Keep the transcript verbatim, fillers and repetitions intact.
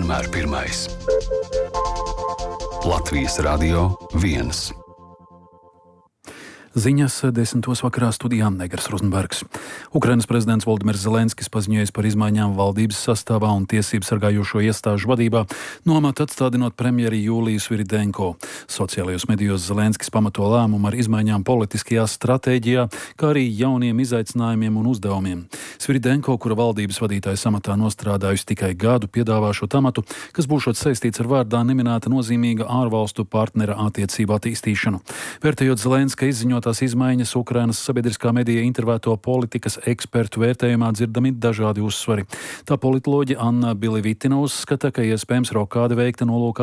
vienmēr pirmais. Latvijas Radio viens. Ziņas desmitos vakarā studijā Negras Rozenbergs. Ukrainas prezidents Voldimirs Zelenskis paziņojis par izmaiņām valdības sastāvā un tiesību sargājošo iestāžu vadībā, no amata atstādinot premjeri Jūliju Sviridenko. Sociālajos medijos Zelenskis pamato lēmumu ar izmaiņām politiskajā stratēģijā, kā arī jauniem izaicinājumiem un uzdevumiem. Sviridenko, kura valdības vadītājas amatā nostrādājusi tikai gadu, piedāvā šo amatu, kas būšot saistīts ar vārdā neminēta nozīmīga ārvalstu partnera attiecību attīstīšanu. Vērtējot Zelenska izziņotās izmaiņas, Ukrainas sabiedriskā medija intervēto politikas ekspertu vērtējumā dzirdami dažādi uzsvari. Tā politoloģe Anna Bilivitina uzskata, ka iespējams rokāde veikta nolūkā